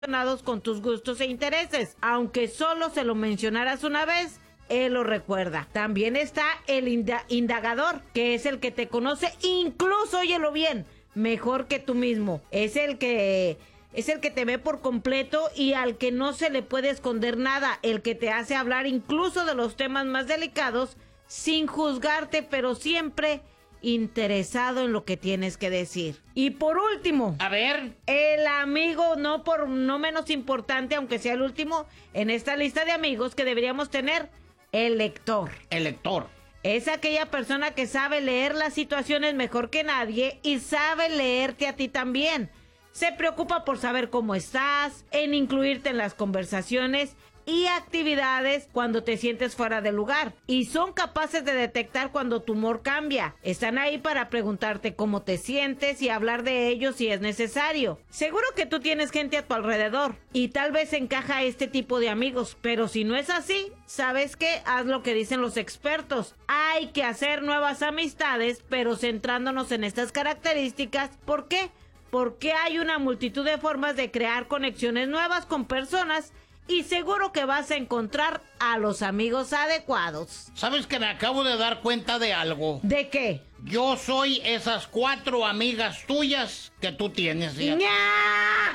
con tus gustos e intereses. Aunque solo se lo mencionaras una vez, él lo recuerda. También está el indagador, que es el que te conoce, incluso, óyelo bien, mejor que tú mismo. Es el que te ve por completo y al que no se le puede esconder nada, el que te hace hablar incluso de los temas más delicados sin juzgarte, pero siempre interesado en lo que tienes que decir. Y por último, a ver, el amigo no menos importante, aunque sea el último en esta lista de amigos que deberíamos tener, el lector. El lector. Es aquella persona que sabe leer las situaciones mejor que nadie y sabe leerte a ti también. Se preocupa por saber cómo estás, en incluirte en las conversaciones y actividades cuando te sientes fuera de lugar. Y son capaces de detectar cuando tu humor cambia. Están ahí para preguntarte cómo te sientes y hablar de ello si es necesario. Seguro que tú tienes gente a tu alrededor y tal vez encaja este tipo de amigos. Pero si no es así, ¿sabes qué? Haz lo que dicen los expertos. Hay que hacer nuevas amistades, pero centrándonos en estas características. ¿Por qué? Porque hay una multitud de formas de crear conexiones nuevas con personas y seguro que vas a encontrar a los amigos adecuados. ¿Sabes que me acabo de dar cuenta de algo? ¿De qué? Yo soy esas 4 amigas tuyas que tú tienes. ¡Ña!